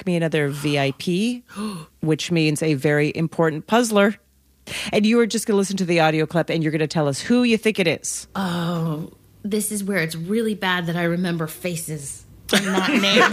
Me Another VIP, which means a very important puzzler. And you are just going to listen to the audio clip and you're going to tell us who you think it is. Oh, this is where it's really bad that I remember faces and not names.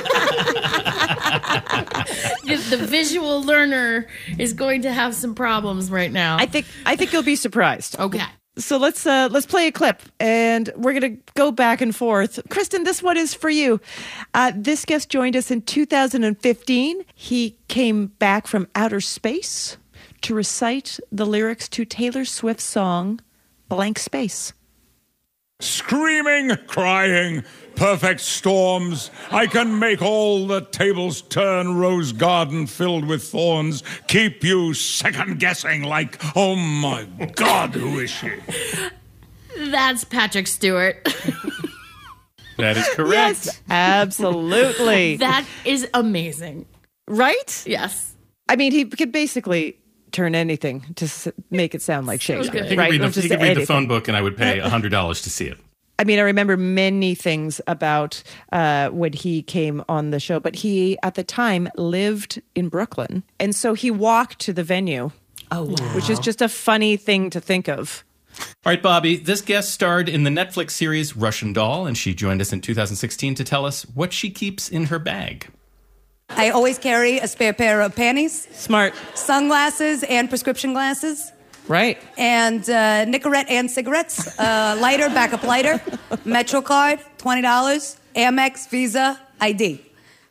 The visual learner is going to have some problems right now. I think you'll be surprised. Okay. So let's play a clip, and we're going to go back and forth. Kristen, this one is for you. This guest joined us in 2015. He came back from outer space to recite the lyrics to Taylor Swift's song, Blank Space. Screaming, crying, perfect storms. I can make all the tables turn, rose garden filled with thorns. Keep you second-guessing like, oh my God, who is she? That's Patrick Stewart. That is correct. Yes, absolutely. That is amazing. Right? Yes. I mean, he could basically turn anything to make it sound like Shakespeare. good. He Right? could read the phone book, and I would pay $100 to see it. I mean, I remember many things about when he came on the show, but he, at the time, lived in Brooklyn. And so he walked to the venue. Oh, wow. Which is just a funny thing to think of. All right, Bobby, this guest starred in the Netflix series Russian Doll, and she joined us in 2016 to tell us what she keeps in her bag. I always carry a spare pair of panties, Smart. sunglasses, and prescription glasses. Right. And Nicorette and cigarettes, lighter, backup lighter, Metro card, $20, Amex, Visa, ID.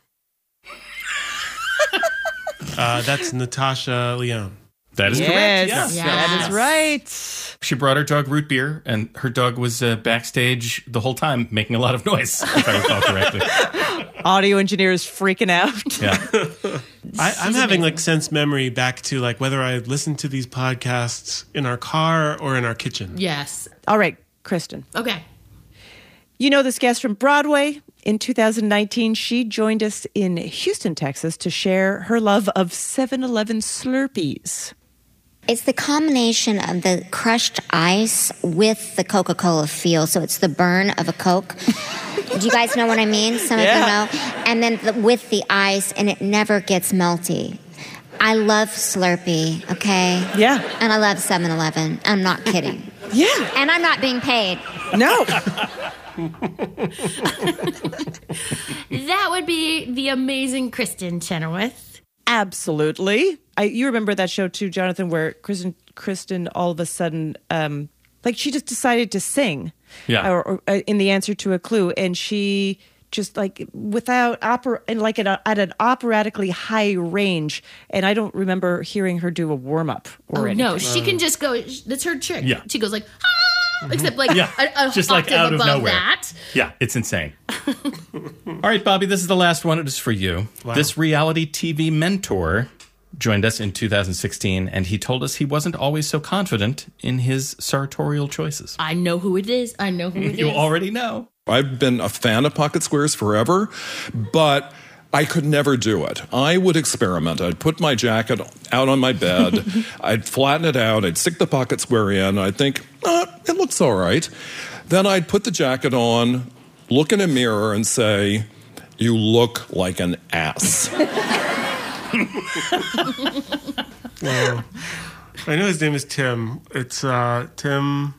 That's Natasha Lyonne. That is correct. Yes. That is right. She brought her dog root beer, and her dog was backstage the whole time making a lot of noise, if I recall correctly. Audio engineers freaking out. Yeah. I'm having like sense memory back to like whether I listened to these podcasts in our car or in our kitchen. Yes. All right, Kristen. Okay. You know this guest from Broadway. In 2019, she joined us in Houston, Texas, to share her love of 7-Eleven Slurpees. It's the combination of the crushed ice with the Coca-Cola feel. So it's the burn of a Coke. Do you guys know what I mean? Some of you know. And then with the ice, and it never gets melty. I love Slurpee, okay? Yeah. And I love 7-Eleven. I'm not kidding. Yeah. And I'm not being paid. No. That would be the amazing Kristen Chenoweth. Absolutely. You remember that show too, Jonathan, where Kristen all of a sudden, like she just decided to sing, or in the answer to a clue, and she just like without at an operatically high range, and I don't remember hearing her do a warm up or anything. No, she can just go. That's her trick. Yeah. She goes like, except like a just like out of nowhere. That. Yeah, it's insane. All right, Bobby, this is the last one. It is for you. Wow. This reality TV mentor joined us in 2016, and he told us he wasn't always so confident in his sartorial choices. I know who it is. You already know. I've been a fan of pocket squares forever, but I could never do it. I would experiment. I'd put my jacket out on my bed. I'd flatten it out. I'd stick the pocket square in. I'd think, it looks all right. Then I'd put the jacket on, look in a mirror and say, you look like an ass. Wow. I know his name is Tim. It's Tim.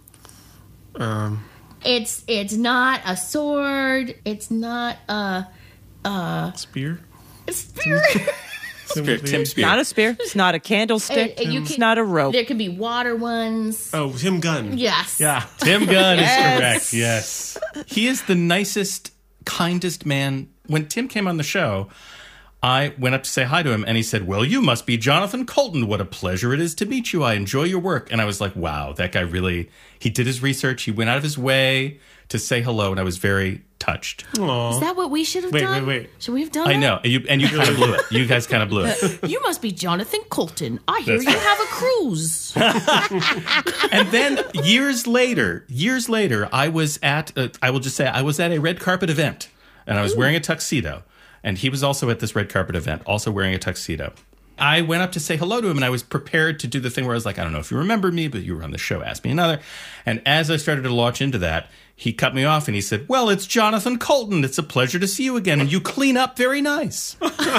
It's not a sword. It's not a Spear? spear. Tim Spear. Not a spear. It's not a candlestick. It's not a rope. There could be water ones. Oh, Tim Gunn. Yes. Yeah. Tim Gunn is correct. Yes. He is the nicest, kindest man. When Tim came on the show, I went up to say hi to him, and he said, well, you must be Jonathan Coulton. What a pleasure it is to meet you. I enjoy your work. And I was like, wow, that guy really, he did his research. He went out of his way to say hello, and I was very touched. Aww. Is that what we should have done? Wait. Should we have done I that? know. You kind of blew it. You guys kind of blew it. You must be Jonathan Coulton. I hear That's you right. have a cruise. And then years later, I was at, I will just say, I was at a red carpet event, and I was wearing a tuxedo. And he was also at this red carpet event, also wearing a tuxedo. I went up to say hello to him, and I was prepared to do the thing where I was like, I don't know if you remember me, but you were on the show, ask me another. And as I started to launch into that, he cut me off, and he said, well, it's Jonathan Coulton. It's a pleasure to see you again, and you clean up very nice.